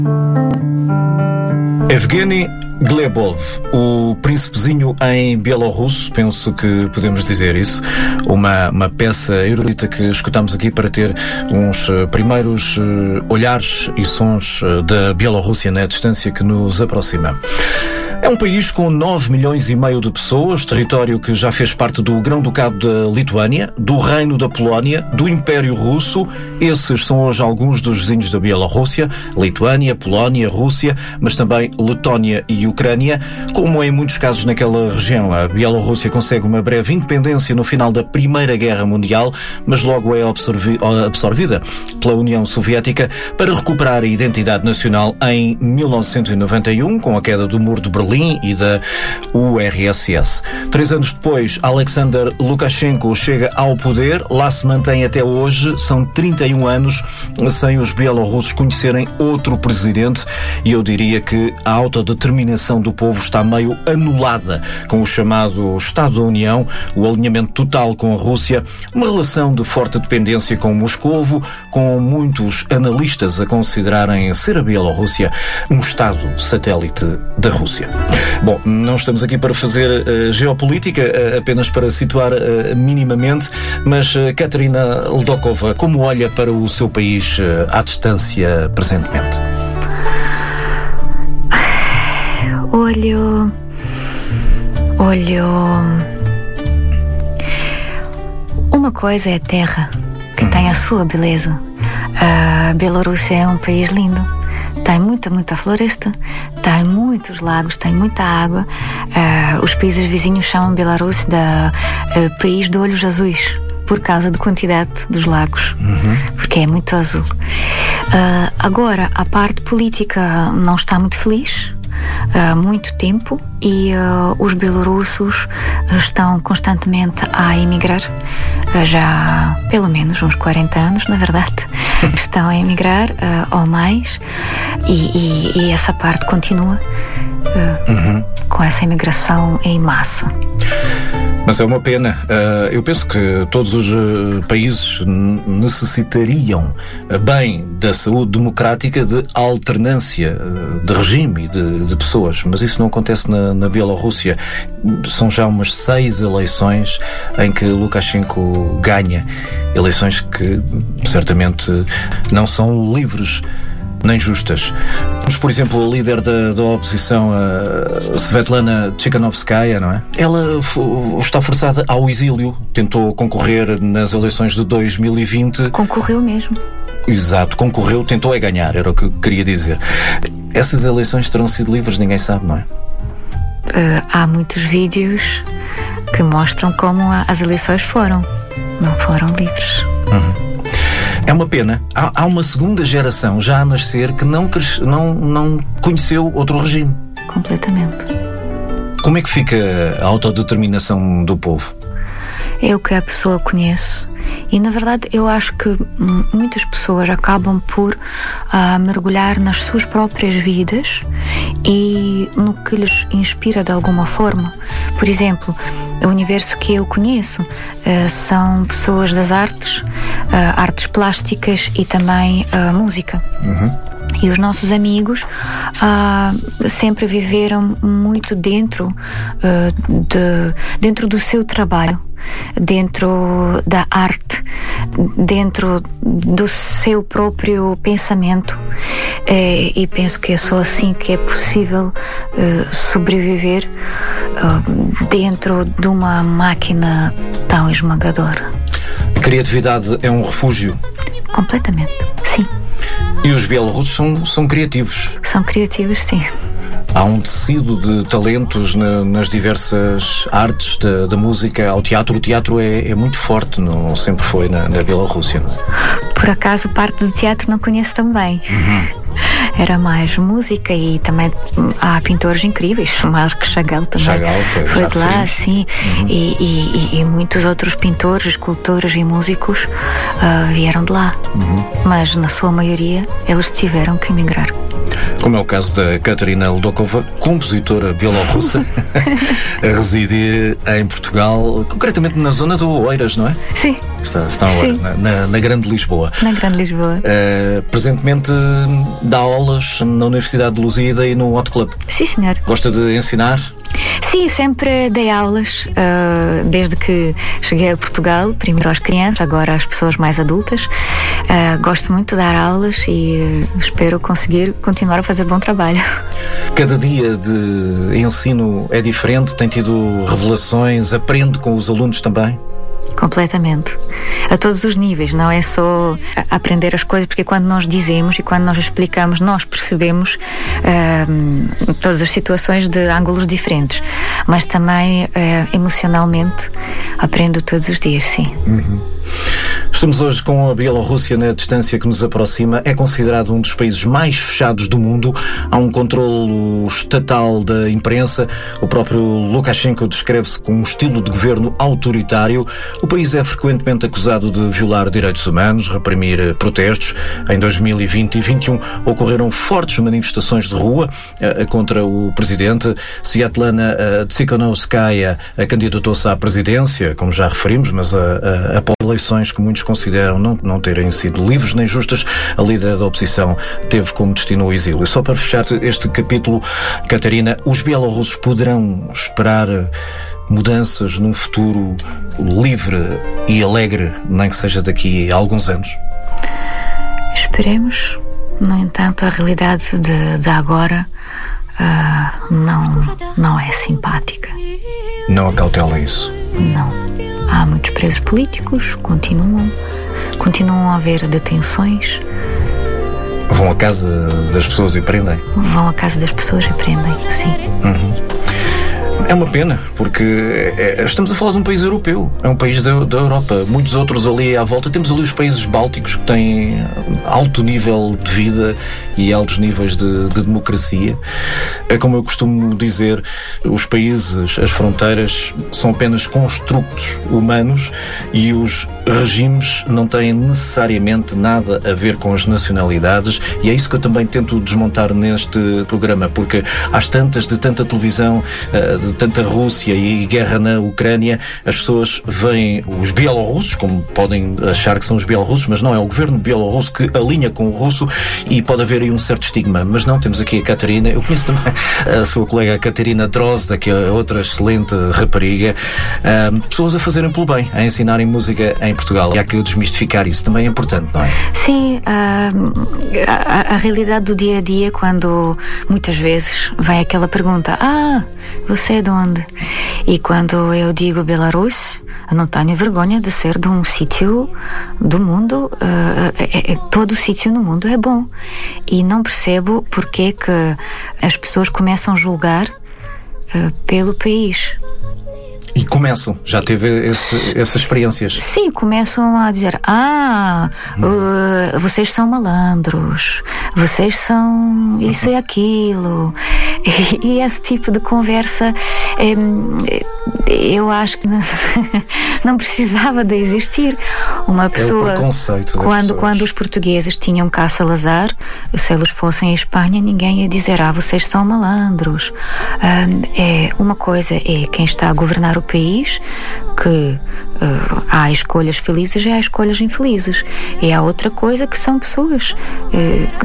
Evgeny Glebov, o príncipezinho em bielorrusso, penso que podemos dizer isso, uma peça erudita que escutamos aqui para ter uns primeiros olhares e sons da Bielorrússia na distância que nos aproxima. É um país com 9 milhões e meio de pessoas, território que já fez parte do Grão-Ducado da Lituânia, do Reino da Polónia, do Império Russo. Esses são hoje alguns dos vizinhos da Bielorrússia: Lituânia, Polónia, Rússia, mas também Letónia e Ucrânia. Como em muitos casos naquela região, a Bielorrússia consegue uma breve independência no final da Primeira Guerra Mundial, mas logo é absorvida pela União Soviética para recuperar a identidade nacional em 1991, com a queda do Muro de Berlim e da URSS. 3 anos depois, Alexander Lukashenko chega ao poder, lá se mantém até hoje, são 31 anos sem os bielorrussos conhecerem outro presidente, e eu diria que a autodeterminação do povo está meio anulada com o chamado Estado da União, o alinhamento total com a Rússia, uma relação de forte dependência com Moscovo, com muitos analistas a considerarem ser a Bielorrússia um Estado satélite da Rússia. Bom, não estamos aqui para fazer geopolítica, apenas para situar minimamente, mas Katerina Ledokova, como olha para o seu país à distância presentemente? Olho. Uma coisa é a terra, que tem a sua beleza. A Bielorrússia é um país lindo. Tem muita floresta, tem muitos lagos, tem muita água. Os países vizinhos chamam Bielorrússia de país de olhos azuis, por causa da quantidade dos lagos, porque é muito azul. Agora, a parte política não está muito feliz há muito tempo, e os bielorrussos estão constantemente a emigrar, já pelo menos uns 40 anos, na verdade, estão a emigrar ou mais, e essa parte continua com essa imigração em massa. Mas é uma pena. Eu penso que todos os países necessitariam, bem da saúde democrática, de alternância de regime e de pessoas, mas isso não acontece na Bielorrússia. São já umas 6 eleições em que Lukashenko ganha, eleições que certamente não são livres nem justas. Mas, por exemplo, a líder da oposição, a Svetlana Tikhanovskaya, não é? Ela está forçada ao exílio. Tentou concorrer nas eleições de 2020. Concorreu mesmo. Exato, concorreu, tentou ganhar, era o que eu queria dizer. Essas eleições terão sido livres, ninguém sabe, não é? Há muitos vídeos que mostram como as eleições não foram livres. É uma pena. Há uma segunda geração já a nascer que não conheceu outro regime. Completamente. Como é que fica a autodeterminação do povo? É o que a pessoa conhece. E, na verdade, eu acho que muitas pessoas acabam por mergulhar nas suas próprias vidas e no que lhes inspira de alguma forma. Por exemplo, o universo que eu conheço são pessoas das artes, artes plásticas e também música. E os nossos amigos sempre viveram muito dentro do seu trabalho, dentro da arte, dentro do seu próprio pensamento, e penso que é só assim que é possível sobreviver dentro de uma máquina tão esmagadora. A criatividade é um refúgio? Completamente, sim. E os bielorrussos são criativos? São criativos, sim. Há um tecido de talentos nas diversas artes, da música ao teatro. O teatro é muito forte, não sempre foi na Bielorrússia, não é? Por acaso, parte do teatro não conheço tão bem. Era mais música, e também há pintores incríveis. Marc Chagall também foi de lá, sim. E muitos outros pintores, escultores e músicos vieram de lá. Mas na sua maioria eles tiveram que emigrar. Como é o caso da Katarina Ldokova, compositora bielorrussa, a residir em Portugal, concretamente na zona do Oeiras, não é? Sim. Está a Oeiras, na Grande Lisboa. Na Grande Lisboa. Presentemente dá aulas na Universidade de Lusíada e no Hot Club. Sim, senhor. Gosta de ensinar? Sim, sempre dei aulas, desde que cheguei a Portugal, primeiro às crianças, agora às pessoas mais adultas. Gosto muito de dar aulas e espero conseguir continuar a fazer bom trabalho. Cada dia de ensino é diferente? Tem tido revelações? Aprende com os alunos também? Completamente. A todos os níveis, não é só aprender as coisas, porque quando nós dizemos e quando nós explicamos, nós percebemos todas as situações de ângulos diferentes, mas também emocionalmente aprendo todos os dias, sim. Estamos hoje com a Bielorrússia na distância que nos aproxima. É considerado um dos países mais fechados do mundo. Há um controlo estatal da imprensa. O próprio Lukashenko descreve-se com um estilo de governo autoritário. O país é frequentemente acusado de violar direitos humanos, reprimir protestos. Em 2020 e 2021 ocorreram fortes manifestações de rua contra o presidente. Sviatlana Tsikhanouskaya candidatou-se à presidência, como já referimos, mas após eleições que muitos consideram não terem sido livres nem justas, a líder da oposição teve como destino o exílio. Só para fechar este capítulo, Katarina, os bielorrussos poderão esperar mudanças num futuro livre e alegre, nem que seja daqui a alguns anos? Esperemos. No entanto, a realidade de agora não é simpática. Não acautela isso? Não. Há muitos presos políticos, continuam a haver detenções. Vão à casa das pessoas e prendem? Vão à casa das pessoas e prendem, sim. É uma pena, porque estamos a falar de um país europeu, é um país da Europa. Muitos outros ali à volta, temos ali os países bálticos que têm alto nível de vida e altos níveis de democracia. É como eu costumo dizer, os países, as fronteiras são apenas construtos humanos e os regimes não têm necessariamente nada a ver com as nacionalidades, e é isso que eu também tento desmontar neste programa, porque às tantas, de tanta televisão, de tanta Rússia e guerra na Ucrânia, as pessoas veem os bielorrussos, como podem achar que são os bielorrussos, mas não, é o governo bielorrusso que alinha com o russo e pode haver aí um certo estigma. Mas não, temos aqui a Katarina, eu conheço também a sua colega Katarina Drozda, que é outra excelente rapariga, pessoas a fazerem pelo bem, a ensinarem música em Portugal. E há que desmistificar isso, também é importante, não é? Sim, a realidade do dia a dia, quando muitas vezes vem aquela pergunta: você é de onde? E quando eu digo Belarus, eu não tenho vergonha de ser de um sítio do mundo, todo sítio no mundo é bom. E não percebo porque que as pessoas começam a julgar pelo país. E começam, já teve essas experiências? Sim, começam a dizer: vocês são malandros, vocês são isso e aquilo. E esse tipo de conversa, eu acho que não precisava de existir. Uma pessoa, é o preconceito das quando pessoas. os portugueses tinham cá Salazar, se eles fossem à Espanha, ninguém ia dizer: vocês são malandros. Uma coisa é quem está a governar o país, que há escolhas felizes e há escolhas infelizes, e há outra coisa que são pessoas